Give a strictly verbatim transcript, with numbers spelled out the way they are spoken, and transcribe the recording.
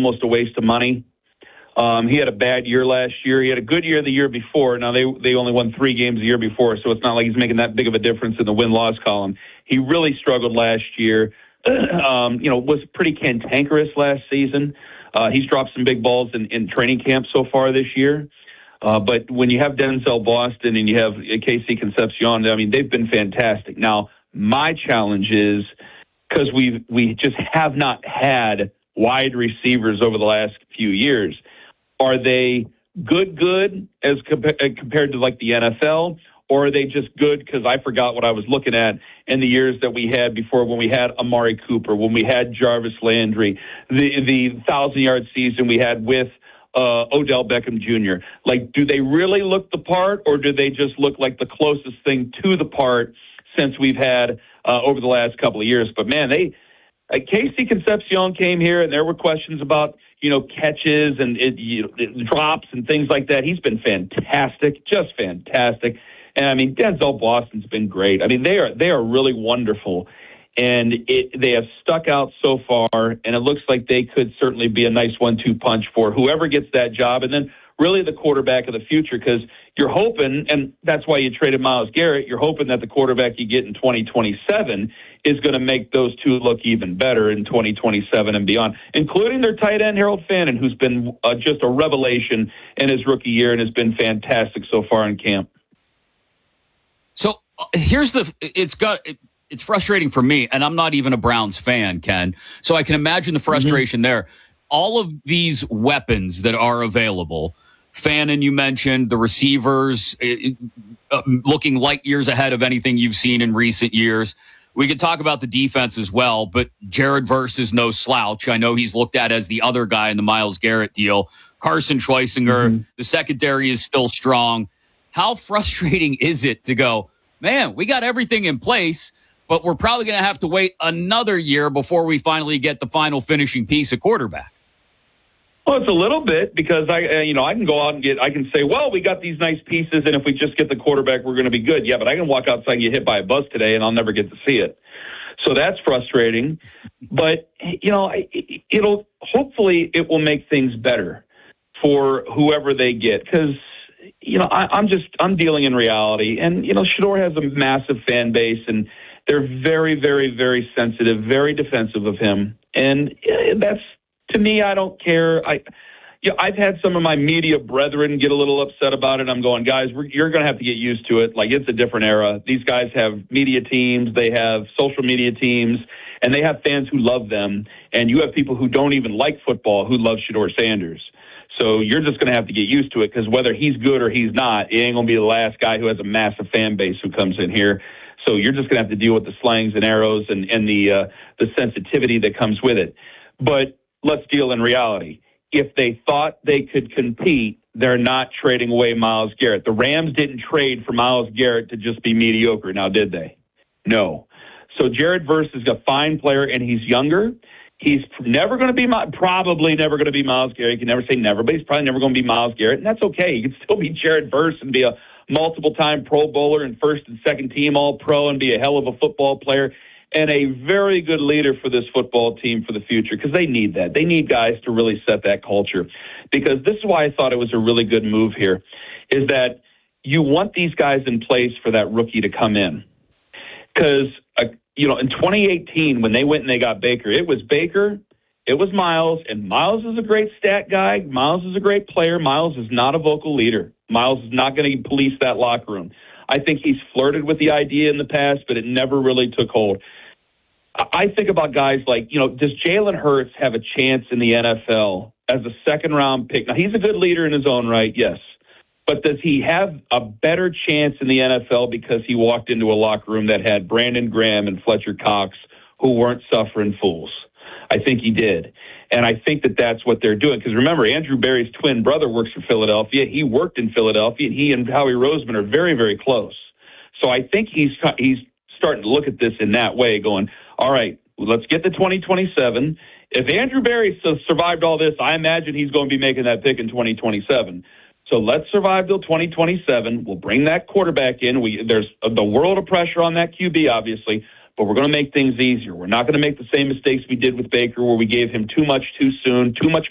almost a waste of money. Um, he had a bad year last year. He had a good year the year before. Now, they they only won three games the year before, so it's not like he's making that big of a difference in the win-loss column. He really struggled last year. um, you know, was pretty cantankerous last season. Uh, he's dropped some big balls in, in training camp so far this year. Uh, but when you have Denzel Boston and you have Casey Concepcion, I mean, they've been fantastic. Now, my challenge is because we we just have not had wide receivers over the last few years. Are they good, good as compa- compared to like the N F L, or are they just good because I forgot what I was looking at in the years that we had before when we had Amari Cooper, when we had Jarvis Landry, the the thousand-yard season we had with uh, Odell Beckham Junior Like, do they really look the part, or do they just look like the closest thing to the part since we've had uh, over the last couple of years? But, man, they uh, Casey Concepcion came here, and there were questions about, you know, catches and it, you know, it, drops and things like that. He's been fantastic, just fantastic. And, I mean, Denzel Boston's been great. I mean, they are they are really wonderful. And it, they have stuck out so far, and it looks like they could certainly be a nice one two punch for whoever gets that job. And then really the quarterback of the future, because you're hoping, and that's why you traded Myles Garrett, you're hoping that the quarterback you get in twenty twenty-seven is going to make those two look even better in twenty twenty-seven and beyond, including their tight end, Harold Fannin, who's been uh, just a revelation in his rookie year and has been fantastic so far in camp. So uh, here's the, it's got, it, it's frustrating for me, and I'm not even a Browns fan, Ken, so I can imagine the frustration mm-hmm. there. All of these weapons that are available, Fannin, you mentioned, the receivers uh, looking light years ahead of anything you've seen in recent years. We could talk about the defense as well, but Jared Verse is no slouch. I know he's looked at as the other guy in the Myles Garrett deal. Carson Schweissinger, mm-hmm. the secondary is still strong. How frustrating is it to go, man, we got everything in place, but we're probably going to have to wait another year before we finally get the final finishing piece of quarterback? Well, it's a little bit because I, you know, I can go out and get, I can say, well, we got these nice pieces, and if we just get the quarterback, we're going to be good. Yeah, but I can walk outside and get hit by a bus today, and I'll never get to see it. So that's frustrating. But, you know, it'll, hopefully it will make things better for whoever they get. Because, you know, I, I'm just, I'm dealing in reality. And, you know, Shedeur has a massive fan base, and they're very, very, very sensitive, very defensive of him. And that's, to me, I don't care. I, you know, I've had some of my media brethren get a little upset about it. I'm going, guys, we're, you're going to have to get used to it. Like, it's a different era. These guys have media teams. They have social media teams, and they have fans who love them. And you have people who don't even like football who love Shedeur Sanders. So you're just going to have to get used to it, because whether he's good or he's not, it ain't going to be the last guy who has a massive fan base who comes in here. So you're just going to have to deal with the slangs and arrows and, and the uh, the sensitivity that comes with it. But let's deal in reality. If they thought they could compete, they're not trading away Myles Garrett. The Rams didn't trade for Myles Garrett to just be mediocre, now did they? No. So Jared Verse is a fine player, and he's younger. He's never going to be, probably never going to be Myles Garrett. You can never say never, but he's probably never going to be Myles Garrett, and that's okay. You can still be Jared Verse and be a multiple-time Pro Bowler and first and second team All-Pro and be a hell of a football player and a very good leader for this football team for the future, because they need that. They need guys to really set that culture. Because this is why I thought it was a really good move here, is that you want these guys in place for that rookie to come in. Because, uh, you know, in twenty eighteen, when they went and they got Baker, it was Baker, it was Myles, and Myles is a great stat guy. Myles is a great player. Myles is not a vocal leader. Myles is not going to police that locker room. I think he's flirted with the idea in the past, but it never really took hold. I think about guys like, you know, does Jalen Hurts have a chance in the N F L as a second-round pick? Now, he's a good leader in his own right, yes. But does he have a better chance in the N F L because he walked into a locker room that had Brandon Graham and Fletcher Cox who weren't suffering fools? I think he did. And I think that that's what they're doing. Because remember, Andrew Berry's twin brother works for Philadelphia. He worked in Philadelphia, and he and Howie Roseman are very, very close. So I think he's he's starting to look at this in that way, going, all right, let's get to twenty twenty-seven. If Andrew Berry survived all this, I imagine he's going to be making that pick in twenty twenty-seven. So let's survive till twenty twenty-seven. We'll bring that quarterback in. We There's the world of pressure on that Q B, obviously, but we're going to make things easier. We're not going to make the same mistakes we did with Baker, where we gave him too much too soon, too much